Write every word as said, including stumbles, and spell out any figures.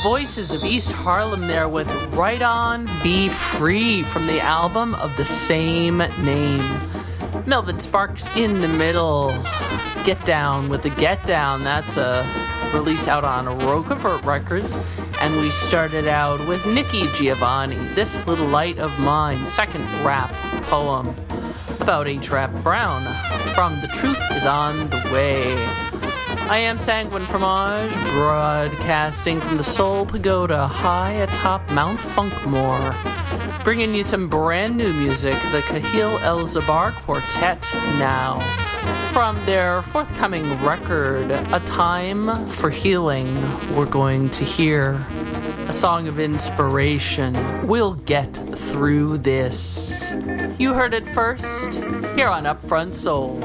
voices of East Harlem there with Right On, Be Free from the album of the same name. Melvin Sparks in the middle. Get Down with the Get Down. That's a release out on Roquefort Records. And we started out with Nikki Giovanni, This Little Light of Mine, second rap poem about H-Rap Brown from The Truth Is On the Way. I am Sanguine Fromage, broadcasting from the Soul Pagoda high atop Mount Funkmore, bringing you some brand new music, the Kahil El Zabar Quartet now. From their forthcoming record, A Time for Healing, we're going to hear a song of inspiration. We'll get through this. You heard it first, here on Upfront Soul.